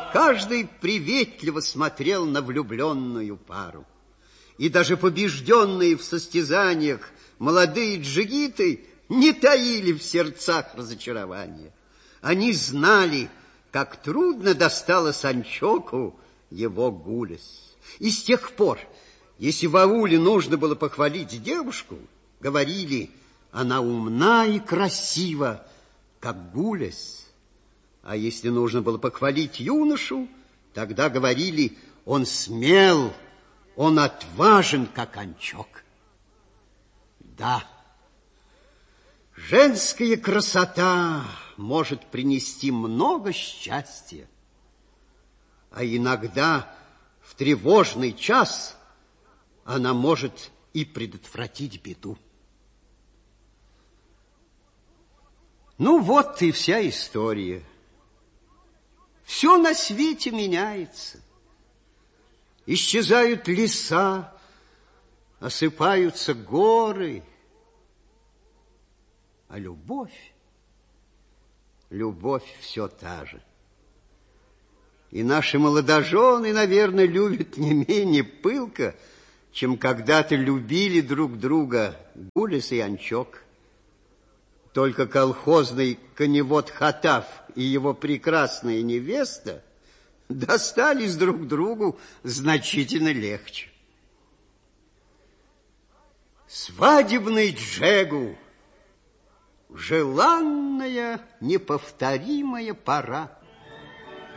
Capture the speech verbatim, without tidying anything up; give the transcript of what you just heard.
Каждый приветливо смотрел на влюбленную пару. И даже побежденные в состязаниях молодые джигиты не таили в сердцах разочарования. Они знали, как трудно досталось Анчоку его Гулес. И с тех пор, если в ауле нужно было похвалить девушку, говорили: она умна и красива, как Гулес. А если нужно было похвалить юношу, тогда говорили: он смел, он отважен, как Анчок. Да, женская красота может принести много счастья, а иногда в тревожный час она может и предотвратить беду. Ну вот и вся история. Все на свете меняется. Исчезают леса, осыпаются горы. А любовь, любовь все та же. И наши молодожены, наверное, любят не менее пылко, чем когда-то любили друг друга Гулес и Анчок. Только колхозный коневод Хатаф и его прекрасная невеста достались друг другу значительно легче. Свадебный Джегу, желанная, неповторимая пора.